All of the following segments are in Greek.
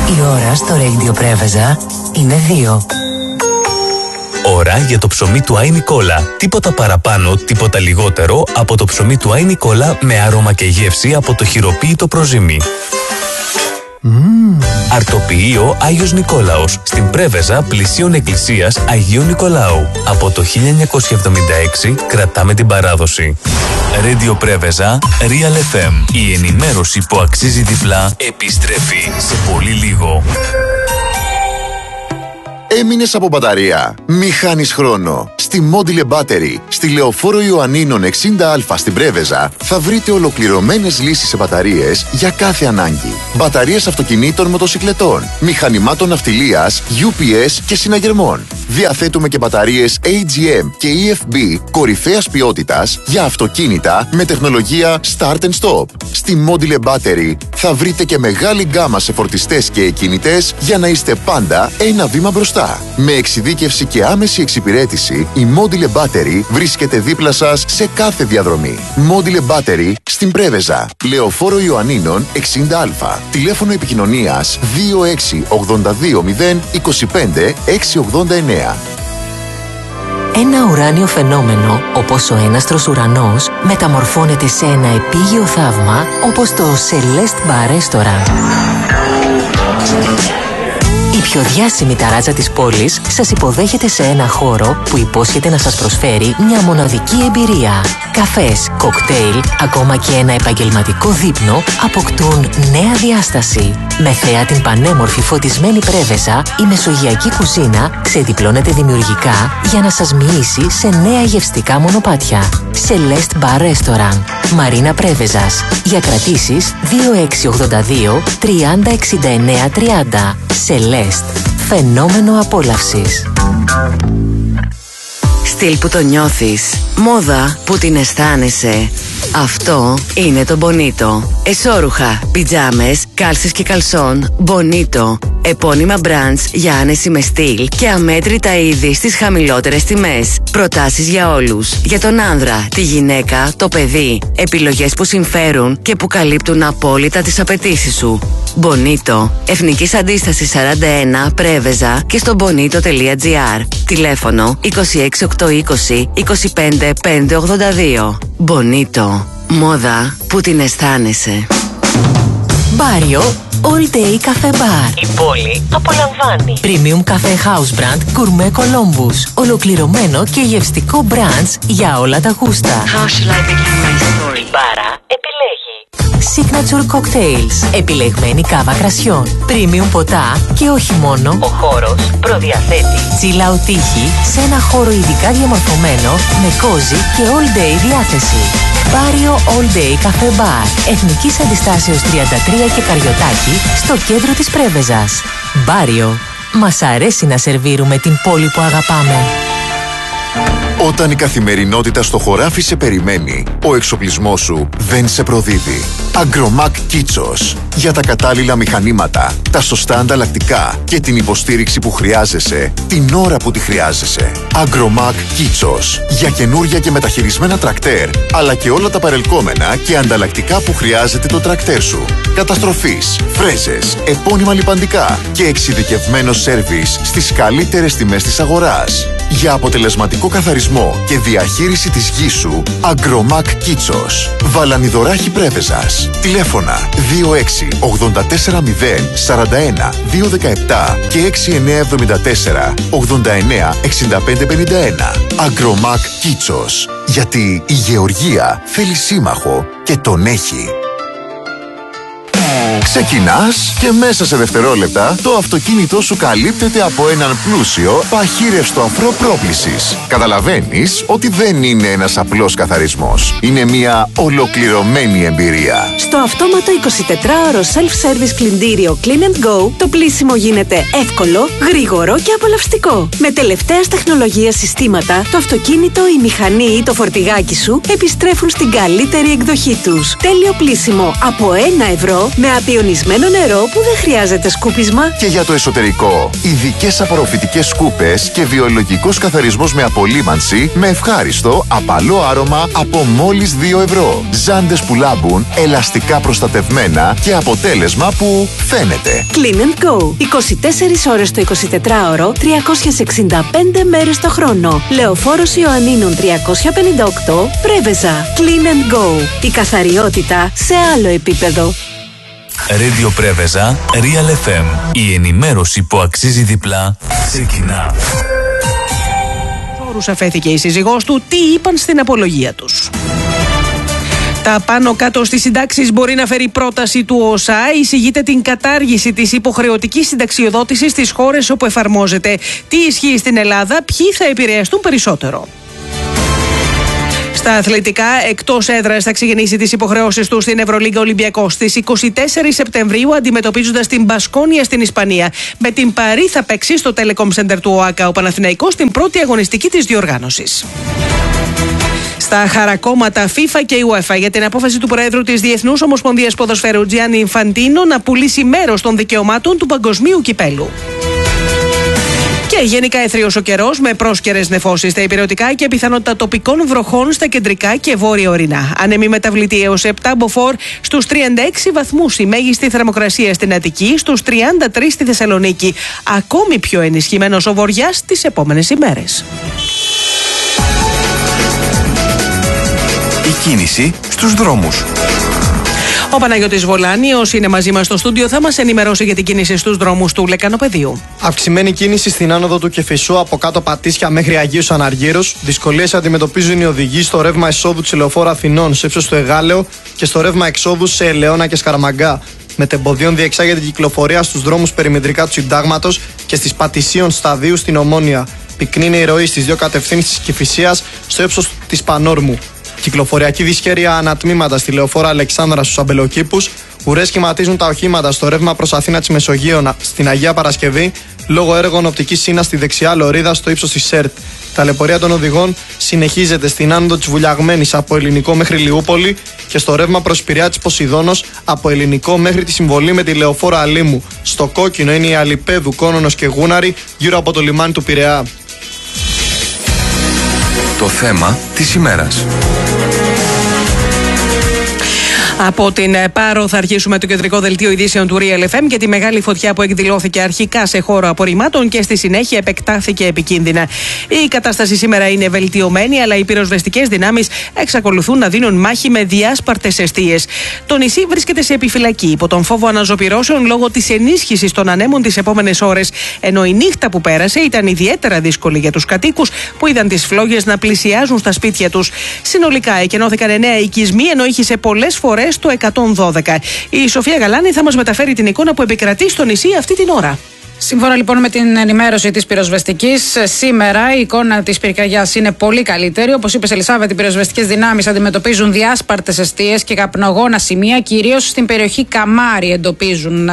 Η ώρα στο Radio Πρέβεζα είναι 2. Ώρα για το ψωμί του Άι Νικόλα. Τίποτα παραπάνω, τίποτα λιγότερο από το ψωμί του Άι Νικόλα με άρωμα και γεύση από το χειροποίητο προζύμι. Αρτοποιείο Άγιος Νικόλαος στην Πρέβεζα πλησίων εκκλησίας Αγίου Νικολάου. Από το 1976 κρατάμε την παράδοση. Radio Πρέβεζα, Real FM. Η ενημέρωση που αξίζει διπλά επιστρέφει σε πολύ λίγο. Έμεινες από μπαταρία? Μη χάνεις χρόνο. Στη Module Battery, στη Λεωφόρο Ιωαννίνων 60Α στην Πρέβεζα, θα βρείτε ολοκληρωμένες λύσεις σε μπαταρίες για κάθε ανάγκη. Μπαταρίες αυτοκινήτων, μοτοσικλετών, μηχανημάτων ναυτιλίας, UPS και συναγερμών. Διαθέτουμε και μπαταρίες AGM και EFB κορυφαίας ποιότητας για αυτοκίνητα με τεχνολογία Start and Stop. Στη Module Battery θα βρείτε και μεγάλη γκάμα σε φορτιστές και εκκινητές για να είστε πάντα ένα βήμα μπροστά. Με εξειδίκευση και άμεση εξυπηρέτηση, η Module Battery βρίσκεται δίπλα σας σε κάθε διαδρομή. Module Battery στην Πρέβεζα, Λεωφόρο Ιωαννίνων 60Α. Τηλέφωνο επικοινωνίας 2682025 689. Ένα ουράνιο φαινόμενο, όπως ο έναστρος ουρανός, μεταμορφώνεται σε ένα επίγειο θαύμα, όπως το Celeste Bar Restaurant. Η πιο διάσημη ταράτζα της πόλης σας υποδέχεται σε ένα χώρο που υπόσχεται να σας προσφέρει μια μοναδική εμπειρία. Καφές, κοκτέιλ, ακόμα και ένα επαγγελματικό δείπνο αποκτούν νέα διάσταση. Με θέα την πανέμορφη φωτισμένη Πρέβεζα, η μεσογειακή κουζίνα ξεδιπλώνεται δημιουργικά για να σας μοιήσει σε νέα γευστικά μονοπάτια. Celeste Bar Restaurant, Μαρίνα Πρέβεζας. Για κρατήσεις 2682 30 69 30. Celeste, φαινόμενο απόλαυσης. Στυλ που το νιώθεις, μόδα που την αισθάνεσαι. Αυτό είναι το Bonito. Εσώρουχα, πιτζάμες, κάλσες και καλσόν, Bonito. Επώνυμα brands για άνεση με στυλ και αμέτρητα είδη στις χαμηλότερες τιμές. Προτάσεις για όλους. Για τον άνδρα, τη γυναίκα, το παιδί. Επιλογές που συμφέρουν και που καλύπτουν απόλυτα τις απαιτήσεις σου. Bonito. Εθνικής Αντίστασης 41, Πρέβεζα και στο bonito.gr. Τηλέφωνο 26820 25 582. Bonito. Μόδα που την αισθάνεσαι. Μπάριο All Day Cafe Bar. Η πόλη απολαμβάνει. Premium Cafe House Brand Gourmet Columbus. Ολοκληρωμένο και γευστικό brands για όλα τα γούστα. How shall I begin my story? Η μπάρα επιλέγει Signature Cocktails. Επιλεγμένη κάβα κρασιών. Premium ποτά και όχι μόνο. Ο χώρος προδιαθέτει chill out τύχη σε ένα χώρο ειδικά διαμορφωμένο με cozy και all day διάθεση. Μπάριο All Day Cafe Bar. Εθνικής Αντιστάσεως 33 και Καριωτάκη στο κέντρο της Πρέβεζας. Μπάριο. Μας αρέσει να σερβίρουμε την πόλη που αγαπάμε. Όταν η καθημερινότητα στο χωράφι σε περιμένει, ο εξοπλισμός σου δεν σε προδίδει. Agromac Kitsos. Για τα κατάλληλα μηχανήματα, τα σωστά ανταλλακτικά και την υποστήριξη που χρειάζεσαι, την ώρα που τη χρειάζεσαι. Agromac Kitsos. Για καινούρια και μεταχειρισμένα τρακτέρ, αλλά και όλα τα παρελκόμενα και ανταλλακτικά που χρειάζεται το τρακτέρ σου. Καταστροφής, φρέζες, επώνυμα λιπαντικά και εξειδικευμένο σέρβις στις καλύτερες τιμές της αγοράς. Για αποτελεσματικό καθαρισμό και διαχείριση της γης σου, Agromac Kitsos. Βαλανιδωράχη Πρέβεζας. Τηλέφωνα 26 84 0 41 217 και 6974 89 65 51. Agromac Kitsos. Γιατί η γεωργία θέλει σύμμαχο και τον έχει. Ξεκινάς και μέσα σε δευτερόλεπτα το αυτοκίνητό σου καλύπτεται από έναν πλούσιο παχύρευστο αφρό πρόπλησης. Καταλαβαίνεις ότι δεν είναι ένας απλός καθαρισμός. Είναι μια ολοκληρωμένη εμπειρία. Στο αυτόματο 24ωρο self-service πλυντήριο Clean and Go, το πλύσιμο γίνεται εύκολο, γρήγορο και απολαυστικό. Με τελευταίας τεχνολογίας συστήματα, το αυτοκίνητο, η μηχανή ή το φορτηγάκι σου επιστρέφουν στην καλύτερη εκδοχή τους. Τέλειο πλύσιμο από 1 ευρώ με ιονισμένο νερό που δεν χρειάζεται σκούπισμα. Και για το εσωτερικό, ειδικές απορροφητικές σκούπες και βιολογικός καθαρισμός με απολύμανση με ευχάριστο, απαλό άρωμα από μόλις 2 ευρώ. Ζάντες που λάμπουν, ελαστικά προστατευμένα και αποτέλεσμα που φαίνεται. Clean and Go. 24 ώρες το 24ωρο, 365 μέρες το χρόνο. Λεωφόρος Ιωαννίνων 358, Πρέβεζα. Clean and Go. Η καθαριότητα σε άλλο επίπεδο. Radio Πρέβεζα, Real FM. Η ενημέρωση που αξίζει διπλά ξεκινά. Όρους αφέθηκε η σύζυγός του, τι είπαν στην απολογία τους. Τα πάνω κάτω στις συντάξεις μπορεί να φέρει πρόταση του ΟΣΑ. Εισηγείται την κατάργηση της υποχρεωτικής συνταξιοδότησης στις χώρες όπου εφαρμόζεται. Τι ισχύει στην Ελλάδα, ποιοι θα επηρεαστούν περισσότερο. Στα αθλητικά, εκτός έδρας θα ξεκινήσει τις υποχρεώσεις του στην Ευρωλίγκα Ολυμπιακός στις 24 Σεπτεμβρίου, αντιμετωπίζοντας την Μπασκόνια στην Ισπανία. Με την Παρί θα παίξει στο Telecom Center του ΟΑΚΑ ο Παναθηναϊκός στην πρώτη αγωνιστική της διοργάνωσης. Στα χαρακόμματα FIFA και UEFA για την απόφαση του Προέδρου της Διεθνούς Ομοσπονδίας Ποδοσφαίρου Τζιάννη Ινφαντίνο να πουλήσει μέρος των δικαιωμάτων του παγκοσμίου κυπέλου. Και γενικά αιθρίος ο καιρός με πρόσκαιρες νεφώσεις στα ηπειρωτικά και πιθανότητα τοπικών βροχών στα κεντρικά και βόρεια ορεινά. Άνεμη μεταβλητή έως 7 μποφόρ στους 36 βαθμούς η μέγιστη θερμοκρασία στην Αττική, στους 33 στη Θεσσαλονίκη. Ακόμη πιο ενισχυμένος ο βοριάς τις επόμενες ημέρες. Η κίνηση στους δρόμους. Ο Παναγιώτης Βολάνιος είναι μαζί μας στο στούντιο, θα μας ενημερώσει για την κίνηση στους δρόμους του Λεκανοπεδίου. Αυξημένη κίνηση στην άνοδο του Κεφισού από κάτω Πατήσια μέχρι Αγίους Αναργύρους. Δυσκολίες αντιμετωπίζουν οι οδηγοί στο ρεύμα εισόδου της Λεωφόρου Αθηνών σε ύψος του Εγάλεο και στο ρεύμα εξόδου σε Ελαιώνα και Σκαραμαγκά. Μετεμποδίων διεξάγεται η κυκλοφορία στους δρόμους περιμετρικά του Συντάγματος και στις Πατησίων Σταδίου στην Ομόνια. Πυκνή είναι η ροή στις δύο κατευθύνσεις της Κηφισίας στο ύψος της Πανόρμου. Κυκλοφοριακή δυσχέρεια ανατμήματα στη Λεωφόρα Αλεξάνδρα στους Αμπελοκήπους. Ουρές σχηματίζουν τα οχήματα στο ρεύμα προς Αθήνα της Μεσογείου στην Αγία Παρασκευή λόγω έργων οπτικής σύνας στη δεξιά λωρίδα στο ύψος της ΣΕΡΤ. Ταλαιπωρία των οδηγών συνεχίζεται στην άνοδο της Βουλιαγμένης από Ελληνικό μέχρι Λιούπολη και στο ρεύμα προς Πειραιά της Ποσειδώνος από Ελληνικό μέχρι τη συμβολή με τη Λεωφόρα Αλήμου. Στο κόκκινο είναι η Αλιπέδου, Κόνονος και Γούναρη γύρω από το λιμάνι του Πειραιά. Το θέμα της ημέρας. Από την Πάρο θα αρχίσουμε το κεντρικό δελτίο ειδήσεων του Real FM και τη μεγάλη φωτιά που εκδηλώθηκε αρχικά σε χώρο απορριμμάτων και στη συνέχεια επεκτάθηκε επικίνδυνα. Η κατάσταση σήμερα είναι βελτιωμένη, αλλά οι πυροσβεστικές δυνάμεις εξακολουθούν να δίνουν μάχη με διάσπαρτες εστίες. Το νησί βρίσκεται σε επιφυλακή υπό τον φόβο αναζωπυρώσεων λόγω της ενίσχυσης των ανέμων τις επόμενες ώρες. Ενώ η νύχτα που πέρασε ήταν ιδιαίτερα δύσκολη για τους κατοίκους που είδαν τις φλόγες να πλησιάζουν στα σπίτια τους. Συνολικά εκενώθηκαν 9 οικισμοί, ενώ είχε πολλές φορές το 112. Η Σοφία Γαλάνη θα μας μεταφέρει την εικόνα που επικρατεί στο νησί αυτή την ώρα. Σύμφωνα λοιπόν με την ενημέρωση της πυροσβεστικής, σήμερα η εικόνα της πυρκαγιάς είναι πολύ καλύτερη. Όπως είπε Ελισάβετ, οι πυροσβεστικές δυνάμεις αντιμετωπίζουν διάσπαρτες εστίες και καπνογόνα σημεία, κυρίως στην περιοχή Καμάρι εντοπίζουν.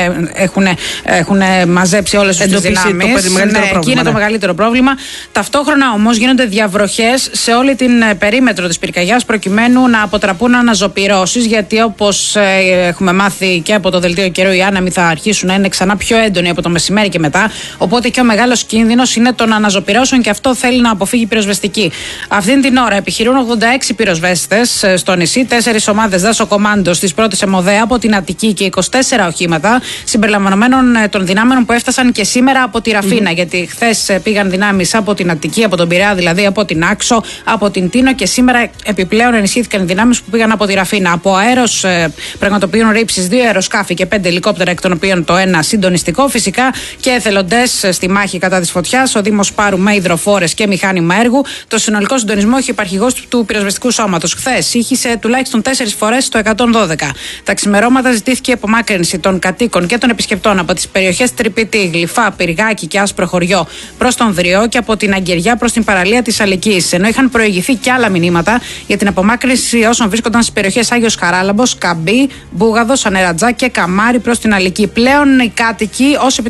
Έχουν μαζέψει όλες τις δυνάμεις. Εκεί είναι το μεγαλύτερο πρόβλημα. Ταυτόχρονα όμως γίνονται διαβροχές σε όλη την περίμετρο της πυρκαγιάς προκειμένου να αποτραπούν αναζωπυρώσεις, γιατί όπως έχουμε μάθει και από το δελτίο καιρού, οι άνεμοι θα αρχίσουν να είναι ξανά πιο έντονοι από το μεσημέρι και μετά. Οπότε και ο μεγάλος κίνδυνος είναι των αναζωπυρώσεων και αυτό θέλει να αποφύγει η πυροσβεστική. Αυτήν την ώρα επιχειρούν 86 πυροσβέστες στο νησί, 4 ομάδες δάσο-κομάντος της πρώτης ΕΜΟΔΕ από την Αττική και 24 οχήματα συμπεριλαμβανομένων των δυνάμεων που έφτασαν και σήμερα από τη Ραφίνα. Γιατί χθες πήγαν δυνάμεις από την Αττική, από τον Πειραιά, δηλαδή από την Άξο, από την Τίνο και σήμερα επιπλέον ενισχύθηκαν οι δυνάμεις που πήγαν από τη Ραφίνα. Από αέρος πραγματοποιούν ρήψεις 2 αεροσκάφη και 5 ελικόπτερα, εκ των οποίων το ένα συντονιστικό. Φυσικά και εθελοντές στη μάχη κατά της φωτιάς, ο Δήμος Πάρου με υδροφόρες και μηχάνημα έργου. Το συνολικό συντονισμό έχει υπαρχηγός του πυροσβεστικού σώματος. Χθες ήχησε τουλάχιστον 4 φορές το 112. Τα ξημερώματα ζητήθηκε απομάκρυνση των κατοίκων και των επισκεπτών από τις περιοχές Τρυπητή, Γλυφά, Πυργάκι και Άσπρο Χωριό προς τον Δριό και από την Αγκεριά προς την παραλία της Αλικής. Ενώ είχαν προηγηθεί και άλλα μηνύματα για την απομάκρυνση όσων βρίσκονταν στις περιοχές Άγιος Χαράλαμπος, Καμπή, Μπούγαδος, Ανερατζά και Καμάρι προς την Αλική. Πλέον οι κάτοικοι ως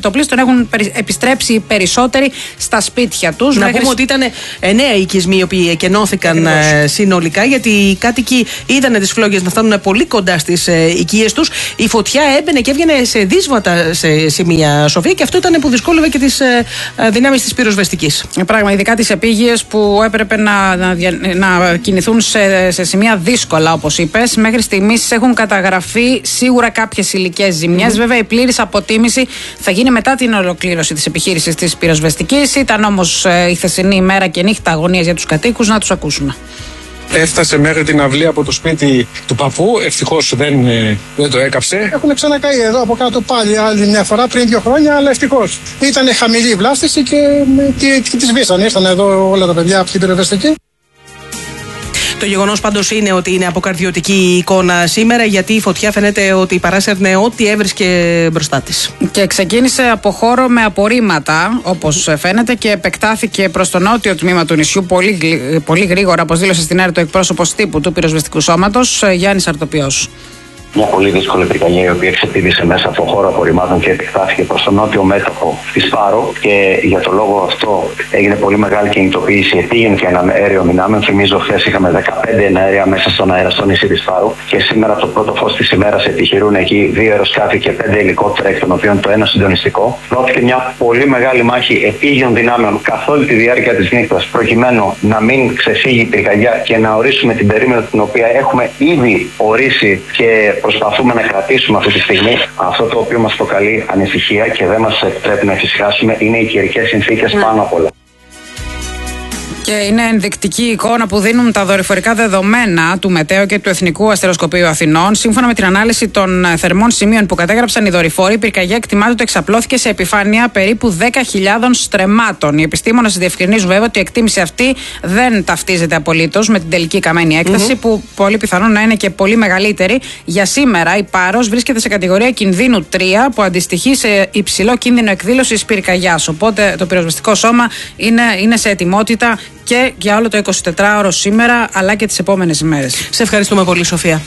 επιτοπλίστων έχουν επιστρέψει οι περισσότεροι στα σπίτια τους. Να πούμε ότι ήταν 9 οικισμοί οι οποίοι εκενώθηκαν συνολικά, γιατί οι κάτοικοι είδανε τις φλόγες να φτάνουν πολύ κοντά στις οικίες τους. Η φωτιά έμπαινε και έβγαινε σε δύσβατα σε σημεία, Σοφία, και αυτό ήταν που δυσκόλευε και τις δυνάμεις της πυροσβεστικής. Πράγμα, ειδικά τις επίγειες που έπρεπε να κινηθούν σε σημεία δύσκολα, όπως είπες. Μέχρι στιγμής έχουν καταγραφεί σίγουρα κάποιες υλικές ζημιές. Βέβαια, η πλήρης αποτίμηση θα γίνει μετά την ολοκλήρωση της επιχείρησης της πυροσβεστικής. Ήταν όμως η χθεσινή ημέρα και νύχτα αγωνίας για τους κατοίκους. Να τους ακούσουμε. Έφτασε μέχρι την αυλή από το σπίτι του παππού. Ευτυχώς δεν το έκαψε. Έχουν ξανακαεί εδώ από κάτω πάλι άλλη μια φορά πριν 2 χρόνια, αλλά ευτυχώς. Ήταν χαμηλή η βλάστηση και τις σβήσαν. Ήρθαν εδώ όλα τα παιδιά από την πυροσβεστική. Το γεγονός πάντως είναι ότι είναι αποκαρδιωτική η εικόνα σήμερα, γιατί η φωτιά φαίνεται ότι παράσερνε ό,τι έβρισκε μπροστά της. Και ξεκίνησε από χώρο με απορρίμματα, όπως φαίνεται, και επεκτάθηκε προς το νότιο τμήμα του νησιού πολύ γρήγορα, όπως δήλωσε στην ΕΡΤ ο εκπρόσωπος τύπου του πυροσβεστικού σώματος, Γιάννης Αρτοπιός. Μια πολύ δύσκολη πυρκαγιά η οποία ξεπήδησε μέσα από χώρο απορριμμάτων και επεκτάθηκε προς τον νότιο μέτωπο της Φάρο, και για το λόγο αυτό έγινε πολύ μεγάλη κινητοποίηση επίγεν και αέριων δυνάμεων. Θυμίζω, χθες είχαμε 15 αέρια μέσα στον αέρα στο νησί της Φάρου, και σήμερα από το πρώτο φως της ημέρας επιχειρούν εκεί 2 αεροσκάφη και 5 ελικόπτερα, εκ των οποίων το ένα συντονιστικό. Δόθηκε μια πολύ μεγάλη μάχη επίγειων δυνάμεων καθ' όλη τη διάρκεια της νύχτας, προκειμένου να μην ξεφύγει η πυρκαγιά και να ορίσουμε την περίμετρο την οποία έχουμε ήδη ορίσει και προσπαθούμε να κρατήσουμε αυτή τη στιγμή. Αυτό το οποίο μας προκαλεί ανησυχία και δεν μας επιτρέπει να εφησυχάσουμε είναι οι καιρικές συνθήκες πάνω απ' όλα. Και είναι ενδεικτική εικόνα που δίνουν τα δορυφορικά δεδομένα του Μετέο και του Εθνικού Αστεροσκοπείου Αθηνών. Σύμφωνα με την ανάλυση των θερμών σημείων που κατέγραψαν οι δορυφόροι, η πυρκαγιά εκτιμάται ότι εξαπλώθηκε σε επιφάνεια περίπου 10.000 στρεμμάτων. Οι επιστήμονες διευκρινίζουν βέβαια ότι η εκτίμηση αυτή δεν ταυτίζεται απολύτως με την τελική καμένη έκταση, που πολύ πιθανόν να είναι και πολύ μεγαλύτερη. Για σήμερα η Πάρος βρίσκεται σε κατηγορία κινδύνου 3, που αντιστοιχεί σε υψηλό κίνδυνο εκδήλωσης πυρκαγιάς. Οπότε το πυροσβεστικό σώμα είναι σε ετοιμότητα και για όλο το 24ωρο σήμερα, αλλά και τις επόμενες ημέρες. Σε ευχαριστούμε πολύ, Σοφία.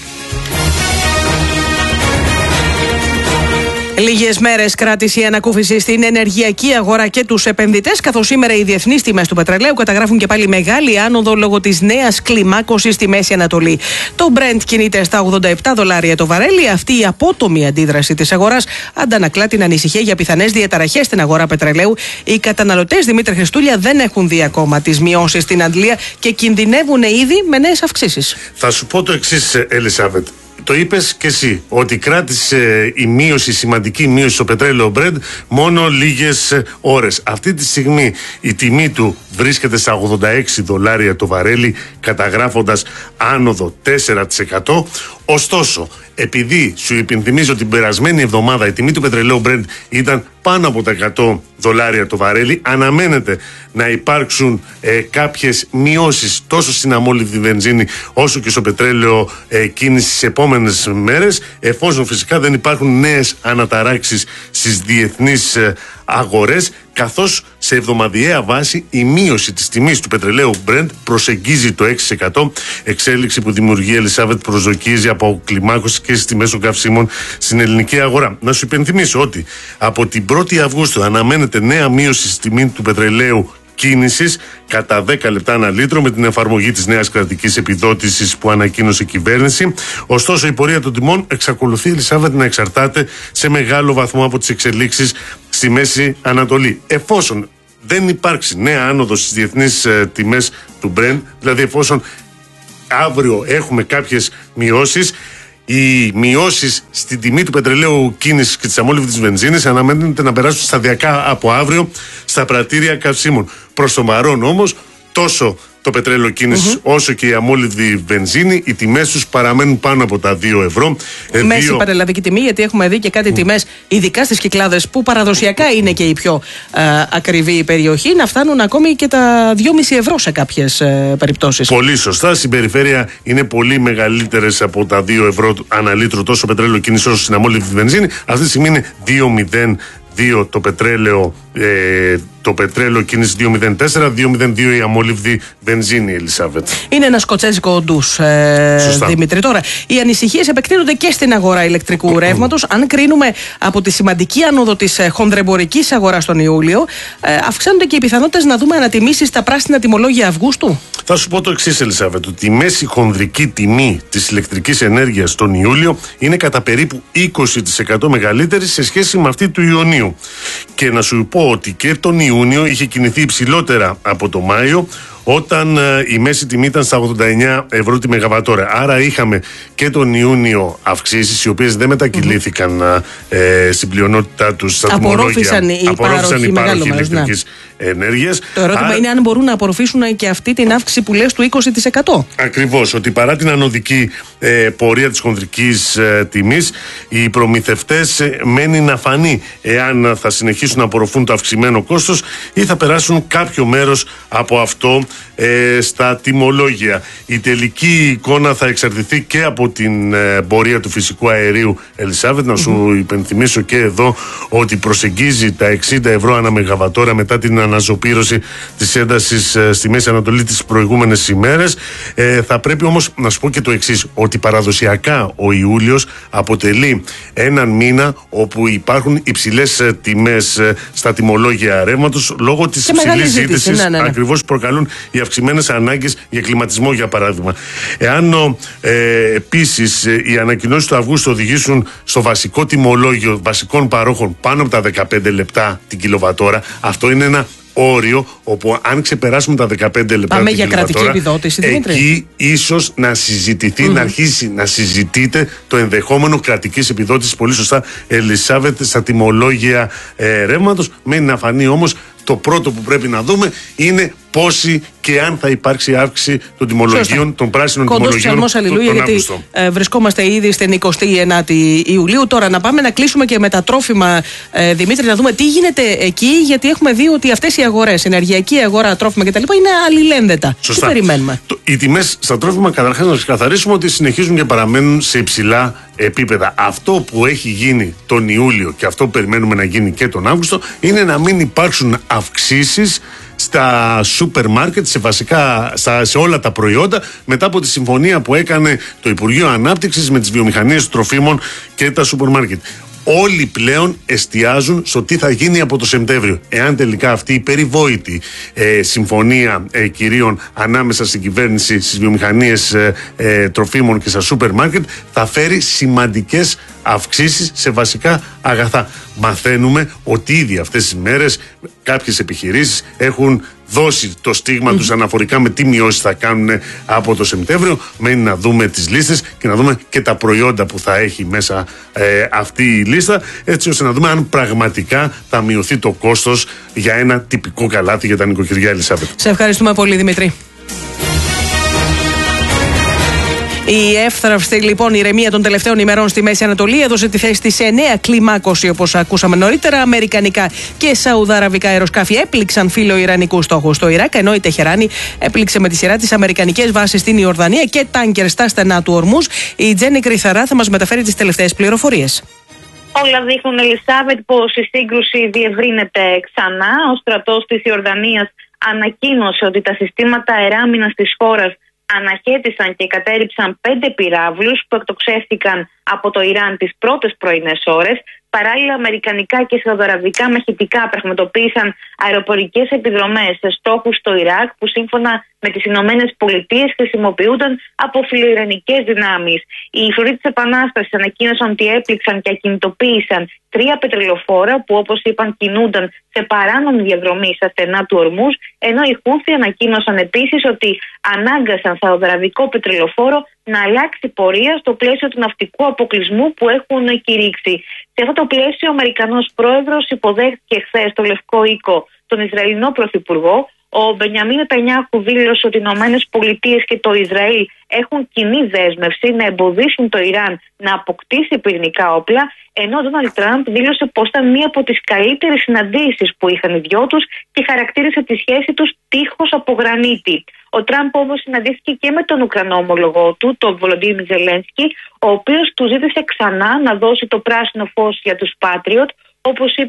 Λίγες μέρες κράτησε η ανακούφιση στην ενεργειακή αγορά και τους επενδυτές, καθώς σήμερα οι διεθνείς τιμές του πετρελαίου καταγράφουν και πάλι μεγάλη άνοδο λόγω της νέας κλιμάκωσης στη Μέση Ανατολή. Το Brent κινείται στα $87 το βαρέλι. Αυτή η απότομη αντίδραση της αγοράς αντανακλά την ανησυχία για πιθανές διαταραχές στην αγορά πετρελαίου. Οι καταναλωτές, Δημήτρη Χριστούλια, δεν έχουν δει ακόμα τις μειώσεις στην αντλία και κινδυνεύουν ήδη με νέες αυξήσεις. Θα σου πω το εξής, Ελισάβετ. Το είπες και εσύ, ότι κράτησε η σημαντική μείωση στο πετρέλαιο Brent μόνο λίγες ώρες. Αυτή τη στιγμή η τιμή του βρίσκεται στα $86 το βαρέλι, καταγράφοντας άνοδο 4%. Ωστόσο, επειδή σου υπενθυμίζω την περασμένη εβδομάδα η τιμή του πετρελαίου Brent ήταν πάνω από τα $100 το βαρέλι, αναμένεται να υπάρξουν κάποιες μειώσεις τόσο στην αμόλυβδη βενζίνη όσο και στο πετρέλαιο κίνηση στις επόμενες μέρες, εφόσον φυσικά δεν υπάρχουν νέες αναταράξεις στις διεθνείς αγορές, καθώς σε εβδομαδιαία βάση η μείωση της τιμής του πετρελαίου Brent προσεγγίζει το 6%, εξέλιξη που δημιουργεί, Ελισάβετ, προσδοκίες για αποκλιμάκωση και στις τιμές των καυσίμων στην ελληνική αγορά. Να σου υπενθυμίσω ότι από την 1η Αυγούστου αναμένεται νέα μείωση στη τιμή του πετρελαίου κίνησης κατά 10 λεπτά ανά λίτρο, με την εφαρμογή της νέας κρατικής επιδότησης που ανακοίνωσε η κυβέρνηση. Ωστόσο, η πορεία των τιμών εξακολουθεί, Ελισάβετ, να εξαρτάται σε μεγάλο βαθμό από τις εξελίξεις στη Μέση Ανατολή. Εφόσον δεν υπάρξει νέα άνοδος στις διεθνείς τιμές του Brent, δηλαδή εφόσον αύριο έχουμε κάποιες μειώσεις, οι μειώσεις στην τιμή του πετρελαίου κίνησης και της αμόλυβδης βενζίνης αναμένεται να περάσουν σταδιακά από αύριο στα πρατήρια καυσίμων. Προς το παρόν όμως, τόσο το πετρέλαιο κίνησης όσο και η αμόλυβδη βενζίνη, οι τιμές τους παραμένουν πάνω από τα €2. Μέση πανελλαδική τιμή, γιατί έχουμε δει και κάτι τιμές, ειδικά στις Κυκλάδες, που παραδοσιακά είναι και η πιο ακριβή περιοχή, να φτάνουν ακόμη και τα €2,5 σε κάποιες περιπτώσεις. Πολύ σωστά. Στην περιφέρεια είναι πολύ μεγαλύτερες από τα €2 ανά λίτρο τόσο πετρέλαιο κίνησης όσο στην αμόλυβδη βενζίνη. Αυτή τη στιγμή είναι 2,02 2 το πετρέλαιο κίνηση 2,04, 2,02 η αμόλυβδη βενζίνη, Ελισάβετ. Είναι ένα σκοτσέζικο ντους, Δημήτρη. Τώρα, οι ανησυχίες επεκτείνονται και στην αγορά ηλεκτρικού ρεύματος. Αν κρίνουμε από τη σημαντική άνοδο της χονδρεμπορικής αγοράς τον Ιούλιο, αυξάνονται και οι πιθανότητες να δούμε ανατιμήσεις στα πράσινα τιμολόγια Αυγούστου. Θα σου πω το εξής, Ελισάβετ, ότι η μέση χονδρική τιμή της ηλεκτρικής ενέργειας τον Ιούλιο είναι κατά περίπου 20% μεγαλύτερη σε σχέση με αυτή του Ιουνίου. Και να σου πω ότι και τον Ιούνιο είχε κινηθεί υψηλότερα από το Μάιο, όταν η μέση τιμή ήταν στα 89 ευρώ τη μεγαβατόρα. Άρα είχαμε και τον Ιούνιο αυξήσεις, οι οποίες δεν μετακυλήθηκαν στην πλειονότητά τους στα τιμολόγια. Απορρόφησαν οι πάροχοι ηλεκτρικής ενέργειας. Το ερώτημα είναι αν μπορούν να απορροφήσουν και αυτή την αύξηση που λες του 20%. Ακριβώς, ότι παρά την ανωδική πορεία της χονδρικής τιμής, οι προμηθευτές μένει να φανεί εάν θα συνεχίσουν να απορροφούν το αυξημένο κόστος ή θα περάσουν κάποιο μέρος από αυτό στα τιμολόγια. Η τελική εικόνα θα εξαρτηθεί και από την πορεία του φυσικού αερίου, Ελισάβετ. Να σου υπενθυμίσω και εδώ ότι προσεγγίζει τα 60 ευρώ ανά μεγαβατόρα μετά την αναζωπήρωση της έντασης στη Μέση Ανατολή τις προηγούμενες ημέρες. Θα πρέπει όμως να σου πω και το εξής, ότι παραδοσιακά ο Ιούλιος αποτελεί έναν μήνα όπου υπάρχουν υψηλές τιμές στα τιμολόγια ρεύματος λόγω της υψηλής ζήτησης. Ακριβώς προκαλούν οι αυξημένες ανάγκες για κλιματισμό, για παράδειγμα. Εάν επίσης οι ανακοινώσεις του Αυγούστου οδηγήσουν στο βασικό τιμολόγιο βασικών παρόχων πάνω από τα 15 λεπτά την κιλοβατόρα, αυτό είναι ένα όριο όπου αν ξεπεράσουμε τα 15 λεπτά πάμε για κρατική επιδότηση, Δημήτρη. Εκεί ίσως να συζητηθεί, να αρχίσει να συζητείται το ενδεχόμενο κρατικής επιδότησης, πολύ σωστά, Ελισάβετ, στα τιμολόγια ρεύματος. Μένει να φανεί όμως, το πρώτο που πρέπει να δούμε είναι πόση και αν θα υπάρξει αύξηση των τιμολογίων, των πράσινων τιμολογίων τον Αύγουστο. Βρισκόμαστε ήδη στην 29η Ιουλίου. Τώρα να πάμε να κλείσουμε και με τα τρόφιμα, Δημήτρη, να δούμε τι γίνεται εκεί, γιατί έχουμε δει ότι αυτές οι αγορές, ενεργειακή αγορά, τρόφιμα κτλ. είναι αλληλένδετα. Σωστά. Τι περιμένουμε? Οι τιμές στα τρόφιμα, καταρχάς να ξεκαθαρίσουμε ότι συνεχίζουν και παραμένουν σε υψηλά επίπεδα. Αυτό που έχει γίνει τον Ιούλιο και αυτό που περιμένουμε να γίνει και τον Αύγουστο είναι να μην υπάρξουν αυξήσεις στα σούπερ μάρκετ, σε όλα τα προϊόντα, μετά από τη συμφωνία που έκανε το Υπουργείο Ανάπτυξης με τις βιομηχανίες τροφίμων και τα σούπερ μάρκετ. Όλοι πλέον εστιάζουν στο τι θα γίνει από το Σεπτέμβριο. Εάν τελικά αυτή η περιβόητη συμφωνία κυρίων ανάμεσα στην κυβέρνηση, στις βιομηχανίες τροφίμων και στα σούπερ μάρκετ θα φέρει σημαντικές αυξήσεις σε βασικά αγαθά. Μαθαίνουμε ότι ήδη αυτές τις μέρες κάποιες επιχειρήσεις έχουν δώσει το στίγμα τους αναφορικά με τι μειώσεις θα κάνουν από το Σεπτέμβριο. Μένει να δούμε τις λίστες και να δούμε και τα προϊόντα που θα έχει μέσα αυτή η λίστα, έτσι ώστε να δούμε αν πραγματικά θα μειωθεί το κόστος για ένα τυπικό καλάθι για τα νοικοκυριά, Ελισάβετ. Σε ευχαριστούμε πολύ, Δημήτρη. Η εύθραυστη λοιπόν ηρεμία των τελευταίων ημερών στη Μέση Ανατολή έδωσε τη θέση της σε νέα κλιμάκωση, όπως ακούσαμε νωρίτερα. Αμερικανικά και σαουδαραβικά αεροσκάφη έπληξαν φιλοϊρανικούς στόχους στο Ιράκ, ενώ η Τεχεράνη έπληξε με τη σειρά της αμερικανικές βάσεις στην Ιορδανία και τάνκερ στα στενά του Ορμούζ. Η Τζέννη Κρυθαρά θα μας μεταφέρει τις τελευταίες πληροφορίες. Όλα δείχνουν, Ελισάβετ, πως η σύγκρουση διευρύνεται ξανά. Ο στρατός της Ιορδανίας ανακοίνωσε ότι τα συστήματα αεράμινας της χώρας αναχέτησαν και κατέριψαν 5 πυράβλους που εκτοξεύτηκαν από το Ιράν τις πρώτες πρωινές ώρες. Παράλληλα, αμερικανικά και σαουδαραβικά μαχητικά πραγματοποίησαν αεροπορικές επιδρομές σε στόχους στο Ιράκ που σύμφωνα με τις Ηνωμένες Πολιτείες χρησιμοποιούνταν από φιλοϊρανικές δυνάμεις. Οι φορείς της Επανάστασης ανακοίνωσαν ότι έπληξαν και ακινητοποίησαν 3 πετρελοφόρα που, όπως είπαν, κινούνταν σε παράνομη διαδρομή στα στενά του Ορμούζ, ενώ οι Χούθι ανακοίνωσαν επίσης ότι ανάγκασαν σαουδαραβικό πετρελοφόρο να αλλάξει πορεία στο πλαίσιο του ναυτικού αποκλεισμού που έχουν κηρύξει. Σε αυτό το πλαίσιο, ο Αμερικανός πρόεδρος υποδέχθηκε χθες στο Λευκό Οίκο τον Ισραηλινό Πρωθυπουργό. Ο Μπενιαμίν Νετανιάχου δήλωσε ότι οι Ηνωμένες Πολιτείες και το Ισραήλ έχουν κοινή δέσμευση να εμποδίσουν το Ιράν να αποκτήσει πυρηνικά όπλα, ενώ ο Ντόναλντ Τραμπ δήλωσε πως ήταν μία από τις καλύτερες συναντήσεις που είχαν οι δυο τους και χαρακτήρισε τη σχέση τους τείχος από γρανίτη. Ο Τραμπ όμως συναντήθηκε και με τον Ουκρανό ομολογό του, τον Βολοντίμιρ Ζελένσκι, ο οποίος του ζήτησε ξανά να δώσει το πράσινο φως για τους Patriot. Όπως είπε,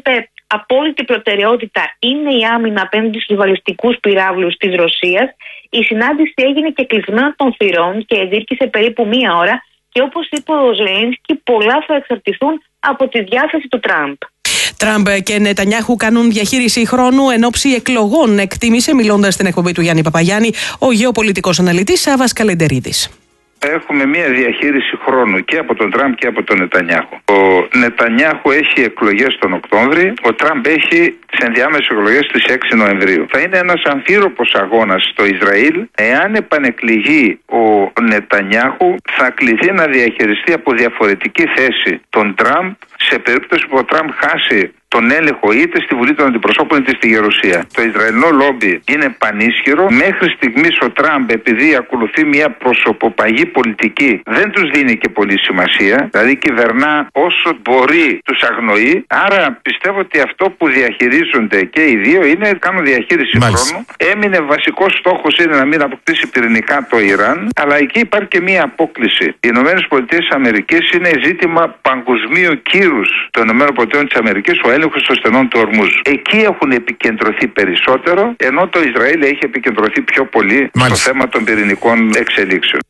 απόλυτη προτεραιότητα είναι η άμυνα απέναντι στους βαλιστικούς πυράβλους της Ρωσίας. Η συνάντηση έγινε και κλεισμένα των θυρών και εδίρκησε περίπου 1 ώρα και όπως είπε ο Ζελένσκι, πολλά θα εξαρτηθούν από τη διάθεση του Τραμπ. Τραμπ και Νετανιάχου κάνουν διαχείριση χρόνου εν ώψη εκλογών, εκτίμησε μιλώντας στην εκπομπή του Γιάννη Παπαγιάννη ο γεωπολιτικός αναλυτής Σάββας Καλεντερίδης. Έχουμε μια διαχείριση χρόνου και από τον Τραμπ και από τον Νετανιάχου. Ο Νετανιάχου έχει εκλογές τον Οκτώβρη, ο Τραμπ έχει τις ενδιάμεσες εκλογές στις 6 Νοεμβρίου. Θα είναι ένας αμφίροπος αγώνας στο Ισραήλ. Εάν επανεκλεγεί ο Νετανιάχου, θα κληθεί να διαχειριστεί από διαφορετική θέση τον Τραμπ σε περίπτωση που ο Τραμπ χάσει τον έλεγχο είτε στη Βουλή των Αντιπροσώπων είτε στη Γερουσία. Το Ισραηλινό λόμπι είναι πανίσχυρο. Μέχρι στιγμής ο Τραμπ, επειδή ακολουθεί μια προσωποπαγή πολιτική, δεν τους δίνει και πολύ σημασία. Δηλαδή κυβερνά όσο μπορεί, τους αγνοεί. Άρα πιστεύω ότι αυτό που διαχειρίζονται και οι δύο είναι κάνουν διαχείριση χρόνου. Έμεινε βασικός στόχος είναι να μην αποκτήσει πυρηνικά το Ιράν. Αλλά εκεί υπάρχει και μια απόκληση. Οι ΗΠΑ είναι ζήτημα παγκοσμίου κύρους των ΗΠΑ, ο έλεγχος των στενών του Ορμούζ. Εκεί έχουν επικεντρωθεί περισσότερο, ενώ το Ισραήλ έχει επικεντρωθεί πιο πολύ στο θέμα των πυρηνικών εξελίξεων.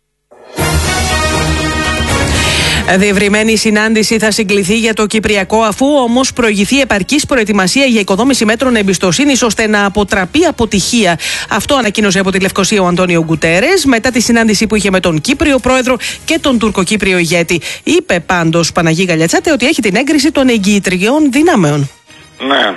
Διευρυμένη συνάντηση θα συγκληθεί για το Κυπριακό, αφού όμως προηγηθεί επαρκής προετοιμασία για οικοδόμηση μέτρων εμπιστοσύνης ώστε να αποτραπεί αποτυχία. Αυτό ανακοίνωσε από τη Λευκοσία ο Αντώνιο Γκουτέρες μετά τη συνάντηση που είχε με τον Κύπριο πρόεδρο και τον Τουρκοκύπριο ηγέτη. Είπε πάντως Παναγί Γαλιατσάτε ότι έχει την έγκριση των εγγυητριών δυνάμεων. Ναι,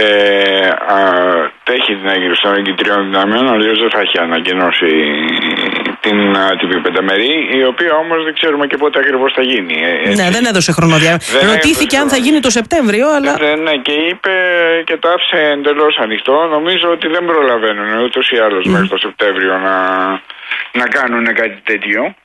έχει την έγκριση των εγγυητριών δυνάμεων, αλλιώς δεν θα έχει ανακοινώσει την άτυπη πενταμερή, η οποία όμως δεν ξέρουμε και πότε ακριβώς θα γίνει. Ναι, δεν έδωσε χρονοδιάγραμμα. Ρωτήθηκε αν θα γίνει το Σεπτέμβριο, αλλά. Ναι, και είπε και το άφησε εντελώς ανοιχτό. Νομίζω ότι δεν προλαβαίνουν ούτως ή άλλως μέχρι το Σεπτέμβριο να κάνουν κάτι τέτοιο.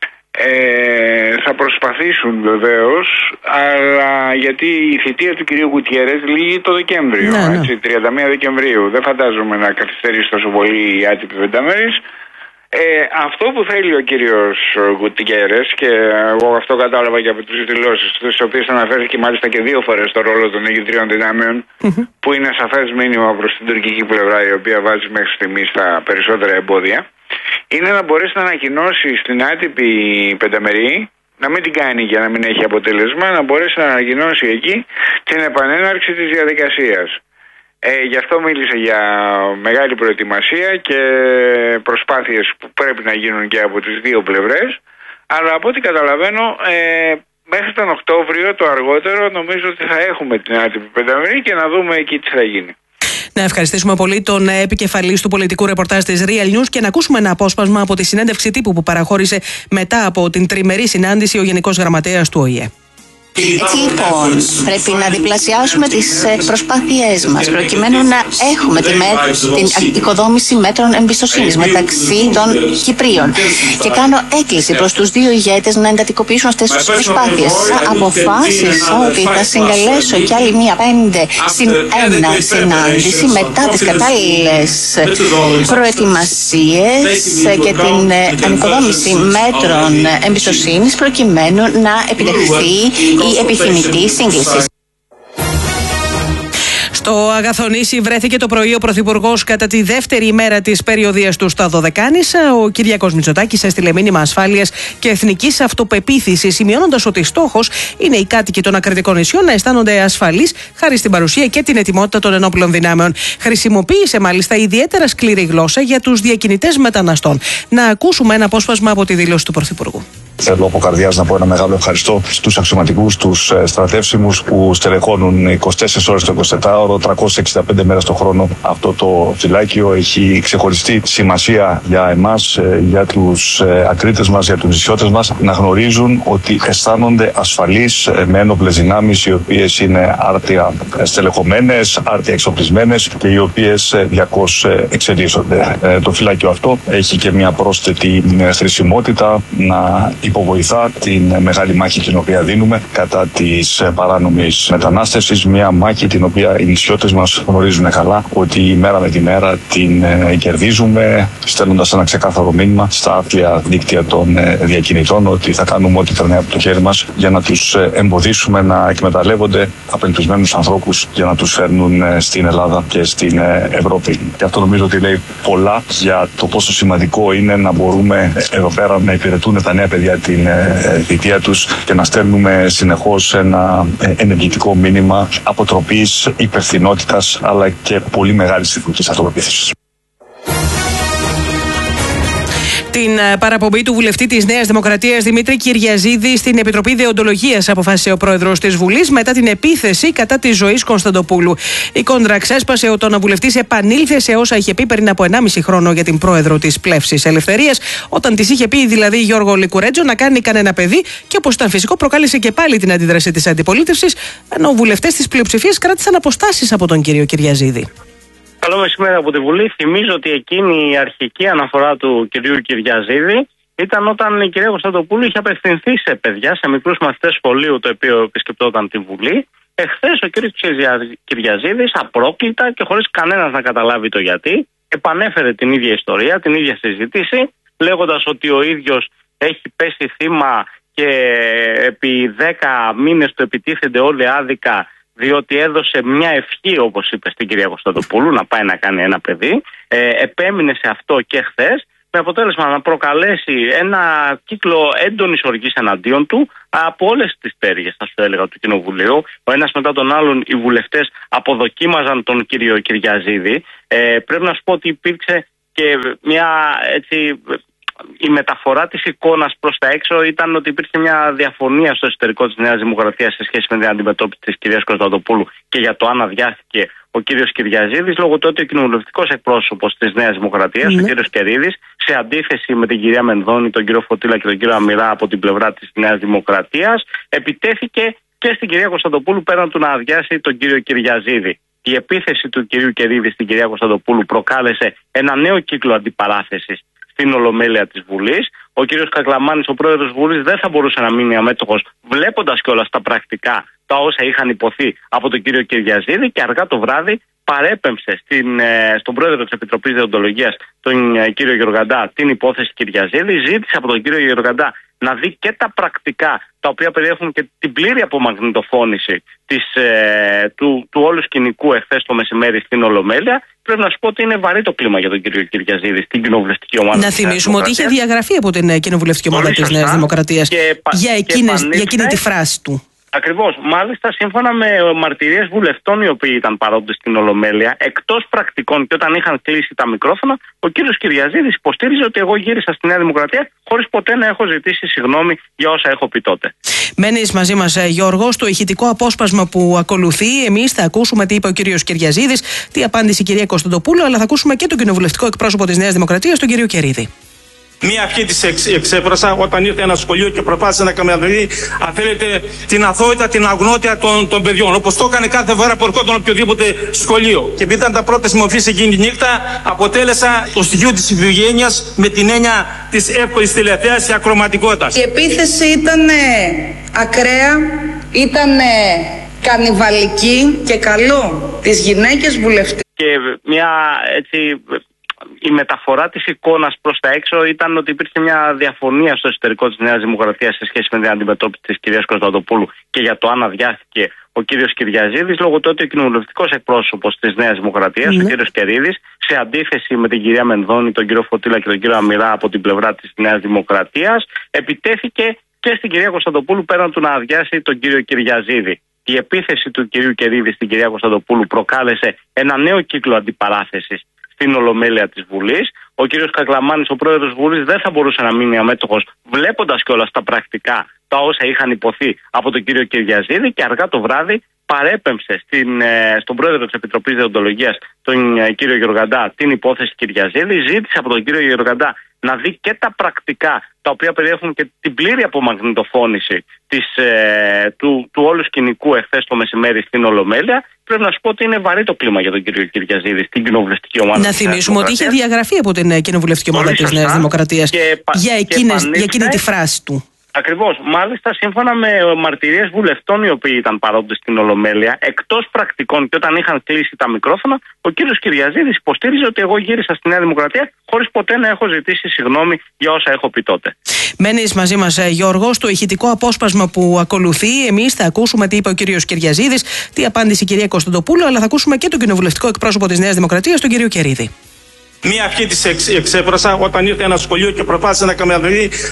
Θα προσπαθήσουν βεβαίως, αλλά γιατί η θητεία του κυρίου Γκουτιέρες λύγει το Δεκέμβριο, έτσι, 31 Δεκεμβρίου. Δεν φαντάζομαι να καθυστερήσει τόσο πολύ η άτυπη πενταμέρης. Αυτό που θέλει ο κύριος Γκουτιέρες, και εγώ αυτό κατάλαβα και από τις δηλώσεις του, στις οποίες αναφέρθηκε μάλιστα και 2 φορές το ρόλο των εγγυητριών δυνάμεων, που είναι σαφές μήνυμα προς την τουρκική πλευρά, η οποία βάζει μέχρι στιγμής τα περισσότερα εμπόδια, είναι να μπορέσει να ανακοινώσει στην άτυπη πενταμερή, να μην την κάνει για να μην έχει αποτέλεσμα, να μπορέσει να ανακοινώσει εκεί την επανέναρξη της διαδικασίας. Γι' αυτό μίλησε για μεγάλη προετοιμασία και προσπάθειες που πρέπει να γίνουν και από τις δύο πλευρές, αλλά από ό,τι καταλαβαίνω μέχρι τον Οκτώβριο το αργότερο νομίζω ότι θα έχουμε την άτυπη πενταμερή και να δούμε εκεί τι θα γίνει. Να ευχαριστήσουμε πολύ τον επικεφαλής του πολιτικού ρεπορτάζ της Real News και να ακούσουμε ένα απόσπασμα από τη συνέντευξη τύπου που παραχώρησε μετά από την τριμερή συνάντηση ο Γενικός Γραμματέας του ΟΗΕ. Έτσι λοιπόν πρέπει να διπλασιάσουμε τις προσπάθειές μας προκειμένου να έχουμε την οικοδόμηση μέτρων εμπιστοσύνης μεταξύ των Κυπρίων. Και κάνω έκκληση προς τους δύο ηγέτες να εντατικοποιήσουν αυτές τις προσπάθειες. Αποφάσισα ότι θα συγκαλέσω κι άλλη μία 5+1 συνάντηση μετά τις κατάλληλες προετοιμασίες και την ανοικοδόμηση μέτρων εμπιστοσύνης προκειμένου να επιτευχθεί η επιθυμητή σύγκληση. Στο Αγαθονήσι βρέθηκε το πρωί ο Πρωθυπουργός κατά τη δεύτερη ημέρα της περιοδίας του στα Δωδεκάνησα. Ο Κυριάκος Μητσοτάκης έστειλε μήνυμα ασφάλειας και εθνικής αυτοπεποίθησης, σημειώνοντας ότι στόχος είναι οι κάτοικοι των ακριτικών νησιών να αισθάνονται ασφαλείς χάρη στην παρουσία και την ετοιμότητα των ενόπλων δυνάμεων. Χρησιμοποίησε μάλιστα ιδιαίτερα σκληρή γλώσσα για τους διακινητές μεταναστών. Να ακούσουμε ένα απόσπασμα από τη δήλωση του Πρωθυπουργού. Θέλω από καρδιάς να πω ένα μεγάλο ευχαριστώ στους αξιωματικούς, τους στρατεύσιμους που στελεχώνουν 24 ώρες το 24ωρο, 365 μέρες το χρόνο αυτό το φυλάκιο. Έχει ξεχωριστή σημασία για εμάς, για τους ακρίτες μας, για τους νησιώτες μας, να γνωρίζουν ότι αισθάνονται ασφαλείς με ένοπλες δυνάμεις οι οποίες είναι άρτια στελεχωμένες, άρτια εξοπλισμένες και οι οποίες διαρκώς εξελίσσονται. Το φυλάκιο αυτό έχει και μια πρόσθετη χρησιμότητα να υποβοηθά την μεγάλη μάχη την οποία δίνουμε κατά της παράνομης μετανάστευσης. Μια μάχη την οποία οι νησιώτες μας γνωρίζουν καλά ότι μέρα με τη μέρα την κερδίζουμε, στέλνοντας ένα ξεκάθαρο μήνυμα στα άθλια δίκτυα των διακινητών ότι θα κάνουμε ό,τι περνάει από το χέρι μας για να τους εμποδίσουμε να εκμεταλλεύονται απελπισμένους ανθρώπους για να τους φέρνουν στην Ελλάδα και στην Ευρώπη. Και αυτό νομίζω ότι λέει πολλά για το πόσο σημαντικό είναι να μπορούμε εδώ πέρα να υπηρετούν τα νέα παιδιά την θητεία τους και να στέλνουμε συνεχώς ένα ενεργητικό μήνυμα αποτροπής, υπευθυνότητας αλλά και πολύ μεγάλης ηθικής αυτοπεποίθησης. Την παραπομπή του βουλευτή της Νέας Δημοκρατίας Δημήτρη Κυριαζίδη στην Επιτροπή Δεοντολογίας αποφάσισε ο πρόεδρος της Βουλής μετά την επίθεση κατά της Ζωής Κωνσταντοπούλου. Η κόντρα ξέσπασε όταν ο βουλευτής επανήλθε σε όσα είχε πει πριν από 1,5 χρόνο για την πρόεδρο της Πλεύσης Ελευθερίας, όταν της είχε πει δηλαδή Γιώργο Λικουρέτζο να κάνει κανένα παιδί, και όπως ήταν φυσικό προκάλεσε και πάλι την αντίδραση της αντιπολίτευσης, ενώ βουλευτές της πλειοψηφίας κράτησαν αποστάσεις από τον κύριο Κυριαζίδη. Καλό μεσημέρι από τη Βουλή. Θυμίζω ότι εκείνη η αρχική αναφορά του κυρίου Κυριαζίδη ήταν όταν η κυρία Κωνσταντοπούλου είχε απευθυνθεί σε παιδιά, σε μικρούς μαθητές σχολείου, το οποίο επισκεπτόταν τη Βουλή. Εχθές ο κύριος Κυριαζίδης, απρόκλητα και χωρίς κανένας να καταλάβει το γιατί, επανέφερε την ίδια ιστορία, την ίδια συζήτηση, λέγοντας ότι ο ίδιος έχει πέσει θύμα και επί 10 μήνες του επιτίθενται όλοι άδικα, διότι έδωσε μια ευχή, όπως είπε, στην κυρία Κωνσταντοπούλου να πάει να κάνει ένα παιδί. Επέμεινε σε αυτό και χθες, με αποτέλεσμα να προκαλέσει ένα κύκλο έντονης οργής εναντίον του από όλες τις πτέρυγες, θα σου έλεγα, του Κοινοβουλίου. Ο ένας μετά τον άλλον οι βουλευτές αποδοκίμαζαν τον κύριο Κυριαζίδη. Πρέπει να σου πω ότι υπήρξε και μια έτσι... Η μεταφορά της εικόνας προς τα έξω ήταν ότι υπήρχε μια διαφωνία στο εσωτερικό της Νέας Δημοκρατίας σε σχέση με την αντιμετώπιση της κυρίας Κωνσταντοπούλου και για το αν αδειάστηκε ο κύριος Κυριαζίδης, λόγω του ότι ο κοινοβουλευτικός εκπρόσωπος της Νέας Δημοκρατίας, ο κύριος Κερίδης, σε αντίθεση με την κυρία Μενδώνη, τον κύριο Φωτήλα και τον κύριο Αμυρά από την πλευρά της Νέας Δημοκρατίας, επιτέθηκε και στην κυρία Κωνσταντοπούλου πέραν του να αδειάσει τον κύριο Κυριαζίδη. Η επίθεση του κυρίου Κερίδη στην κυρία Κωνσταντοπούλου προκάλεσε ένα νέο κύκλο αντιπαράθεσης στην Ολομέλεια της Βουλής. Ο κύριος Κακλαμάνης, ο πρόεδρος της Βουλής, δεν θα μπορούσε να μείνει αμέτωχος, βλέποντας κιόλας τα πρακτικά τα όσα είχαν υποθεί από τον κύριο Κυριαζίδη, και αργά το βράδυ παρέπεμψε στον πρόεδρο της Επιτροπής Δεοντολογίας, τον κύριο Γεωργαντά, την υπόθεση Κυριαζίδη. Ζήτησε από τον κύριο Γεωργαντά να δει και τα πρακτικά, τα οποία περιέχουν και την πλήρη απομαγνητοφώνηση του όλου σκηνικού εχθές το μεσημέρι στην Ολομέλεια. Πρέπει να σου πω ότι είναι βαρύ το κλίμα για τον κύριο Κυριαζίδη στην κοινοβουλευτική ομάδα. Να θυμίσουμε ότι είχε διαγραφεί από την κοινοβουλευτική ομάδα της Νέας Δημοκρατίας για εκείνη τη φράση του. Ακριβώς. Μάλιστα, σύμφωνα με μαρτυρίες βουλευτών οι οποίοι ήταν παρόντες στην Ολομέλεια, εκτός πρακτικών και όταν είχαν κλείσει τα μικρόφωνα, ο κύριος Κυριαζίδης υποστήριζε ότι εγώ γύρισα στη Νέα Δημοκρατία χωρίς ποτέ να έχω ζητήσει συγγνώμη για όσα έχω πει τότε. Μένεις μαζί μας, Γιώργο, στο ηχητικό απόσπασμα που ακολουθεί. Εμείς θα ακούσουμε τι είπε ο κύριος Κυριαζίδης, τι απάντησε η κυρία Κωνσταντοπούλου, αλλά θα ακούσουμε και τον κοινοβουλευτικό εκπρόσωπο της Νέας Δημοκρατίας, τον κύριο Κερίδη. Μία ευχή της εξέφρασα όταν ήρθε ένα σχολείο και προσπάθησε να καμιαδεί, αν θέλετε, την αθωότητα, την αγνότητα των παιδιών. Όπως το έκανε κάθε φορά που ερχόταν οποιοδήποτε σχολείο. Και επειδή ήταν τα πρώτα μορφής εκείνη τη νύχτα, αποτέλεσα το στοιχείο της οικογένειας με την έννοια της εύκολης τηλεθέασης και ακροματικότητας. Η επίθεση ήταν ακραία, ήταν κανιβαλική και καλό τις γυναίκες βουλευτές. Και μια έτσι... Η μεταφορά της εικόνας προς τα έξω ήταν ότι υπήρχε μια διαφωνία στο εσωτερικό της Νέας Δημοκρατίας σε σχέση με την αντιμετώπιση της κυρίας Κωνσταντοπούλου και για το αν αδειάστηκε ο κύριος Κυριαζίδης, λόγω του ότι ο κοινοβουλευτικός εκπρόσωπος της Νέας Δημοκρατίας, ο κύριος Κερίδης, σε αντίθεση με την κυρία Μενδώνη, τον κύριο Φωτήλα και τον κύριο Αμυρά από την πλευρά της Νέας Δημοκρατίας, επιτέθηκε και στην κυρία Κωνσταντοπούλου πέραν του να αδειάσει τον κύριο Κυριαζίδη. Η επίθεση του κυρίου Κερίδη στην κυρία Κωνσταντοπούλου προκάλεσε ένα νέο κύκλο αντιπαράθεσης στην Ολομέλεια της Βουλής. Ο κύριος Κακλαμάνης, ο πρόεδρος της Βουλής, δεν θα μπορούσε να μείνει αμέτωχος, βλέποντας κιόλας τα πρακτικά τα όσα είχαν υποθεί από τον κύριο Κυριαζίδη, και αργά το βράδυ παρέπεμψε στον πρόεδρο της Επιτροπής Δεοντολογίας, τον κύριο Γεωργαντά, την υπόθεση Κυριαζίδη. Ζήτησε από τον κύριο Γεωργαντά να δει και τα πρακτικά, τα οποία περιέχουν και την πλήρη απομαγνητοφώνηση του όλου σκηνικού εχθές το μεσημέρι στην Ολομέλεια. Πρέπει να σου πω ότι είναι βαρύ το κλίμα για τον κύριο Κυριαζίδη στην κοινοβουλευτική ομάδα. Να θυμίσουμε ότι είχε διαγραφεί από την κοινοβουλευτική ομάδα της Νέας Δημοκρατίας για εκείνη τη φράση του. Ακριβώς. Μάλιστα, σύμφωνα με μαρτυρίες βουλευτών οι οποίοι ήταν παρόντες στην Ολομέλεια, εκτός πρακτικών και όταν είχαν κλείσει τα μικρόφωνα, ο κύριος Κυριαζίδης υποστήριζε ότι εγώ γύρισα στη Νέα Δημοκρατία χωρίς ποτέ να έχω ζητήσει συγγνώμη για όσα έχω πει τότε. Μένεις μαζί μας, Γιώργο, στο ηχητικό απόσπασμα που ακολουθεί. Εμείς θα ακούσουμε τι είπε ο κύριος Κυριαζίδης, τι απάντησε η κυρία Κωνσταντοπούλου, αλλά θα ακούσουμε και τον κοινοβουλευτικό εκπρόσωπο της Νέας Δημοκρατίας, τον κύριο Κερίδη. Μία ευχή της εξέφρασα όταν ήρθε ένα σχολείο και προσπάθησε να καμιαδεί